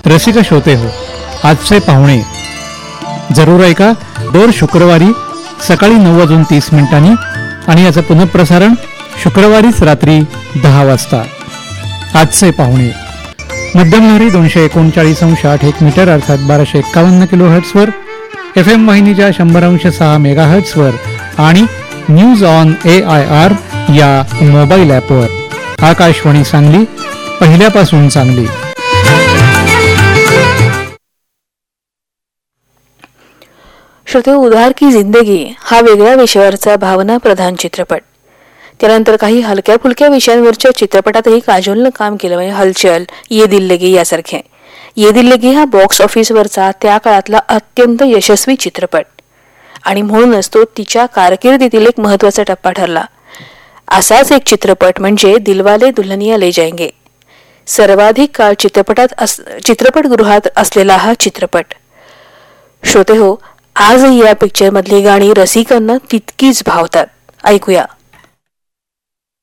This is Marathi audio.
रसिक श्रोते हो, आजचे पाहुणे जरूर ऐका दर शुक्रवारी सकाळी 9:30 आणि याचं पुनःप्रसारण शुक्रवारीच रात्री 10 वाजता. आजचे पाहुणे मध्यमलहरी 239.8 मीटर अर्थात 1251 किलोहर्ट्झवर, FM वाहिनीच्या 100.6 मेगाहर्ट्झवर आणि न्यूज ऑन AIR या मोबाईल ॲपवर. आकाशवाणी सांगली, पहिल्यापासून चांगली. श्रोते, उधार की जिंदगी हा वेगळ्या विषयावरचा भावना प्रधान चित्रपट. त्यानंतर काही हलक्या फुलक्या विषयांवरच्या चित्रपटातही काजोलनं काम केलं, म्हणजे हलचल, ये दिल लगी यासारखे. ये दिल लगी हा बॉक्स ऑफिसवरचा त्या काळातला अत्यंत यशस्वी चित्रपट आणि म्हणूनच तो तिच्या कारकिर्दीतील एक महत्वाचा टप्पा ठरला. असाच एक चित्रपट म्हणजे दिलवाले दुल्हनिया ले जाएंगे. सर्वाधिक काळ चित्रपटगृहात असलेला हा चित्रपट. श्रोते हो, आजही या पिक्चर मधली गाणी रसिकांना तितकीच भावतात. ऐकूया.